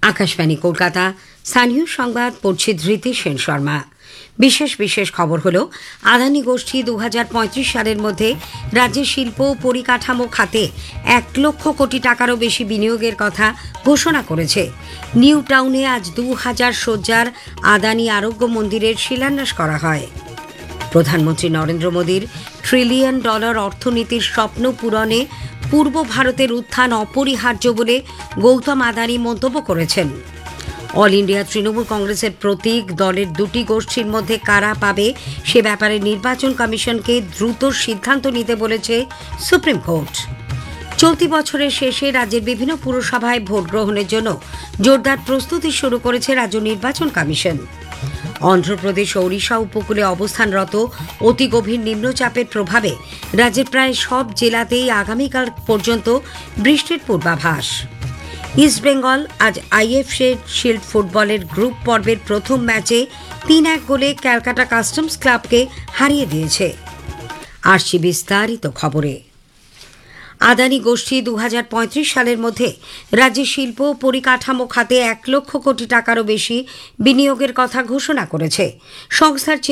আকাশবাণী কলকাতা। স্থানীয় সংবাদ পড়ছি ধৃতি সেন শর্মা। বিশেষ খবর হল, আদানি গোষ্ঠী 2035 সালের মধ্যে রাজ্যের শিল্প ও পরিকাঠামো খাতে 1 লক্ষ কোটি টাকারও বেশি বিনিয়োগের কথা ঘোষণা করেছে। নিউ টাউনে আজ 2000 শয্যার আদানি আরোগ্য মন্দিরের শিলান্যাস করা হয়। প্রধানমন্ত্রী নরেন্দ্র মোদীর $1 ট্রিলিয়ন অর্থনীতির স্বপ্ন পূরণে পূর্ব ভারতের উত্থান অপরিহার্য বলে গৌতম আদানি মন্তব্য করেছেন। অল ইন্ডিয়া তৃণমূল কংগ্রেসের প্রতীক দলের দুটি গোষ্ঠীর মধ্যে কারা পাবে সে ব্যাপারে নির্বাচন কমিশনকে দ্রুত সিদ্ধান্ত নিতে বলেছে সুপ্রিম কোর্ট। চলতি বছরের শেষে রাজ্যের বিভিন্ন পুরসভায় ভোট গ্রহণের জন্য জোরদার প্রস্তুতি শুরু করেছে রাজ্য নির্বাচন কমিশন। অন্ধ্রপ্রদেশ ও ওড়িশা উপকূলে অবস্থানরত অতি গভীর নিম্নচাপের প্রভাবে রাজ্যের প্রায় সব জেলাতেই আগামীকাল পর্যন্ত বৃষ্টির পূর্বাভাস। ইস্টবেঙ্গল আজ আইএফএ শিল্ড ফুটবলের গ্রুপ পর্বের প্রথম ম্যাচে 3-1 গোলে ক্যালকাটা কাস্টমস ক্লাবকে হারিয়ে দিয়েছে। আসছি বিস্তারিত খবরে। আদানি গোষ্ঠী 2035 সালের মধ্যে রাজ্যের শিল্প ও পরিকাঠামো খাতে 1 লক্ষ কোটি টাকারও বেশি বিনিয়োগের কথা ঘোষণা করেছে। সংস্থার